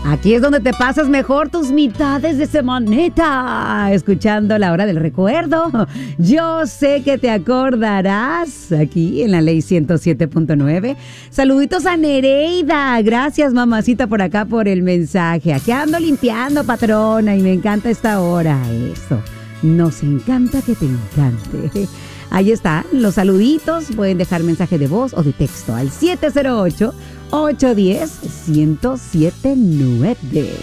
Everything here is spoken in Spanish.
Aquí es donde te pasas mejor tus mitades de semanita, escuchando la hora del recuerdo. Yo sé que te acordarás, aquí en la Ley 107.9. Saluditos a Nereida. Gracias, mamacita, por acá, por el mensaje. Aquí ando limpiando, patrona, y me encanta esta hora. Eso, nos encanta que te encante. Ahí están los saluditos. Pueden dejar mensaje de voz o de texto al 708-810-1079.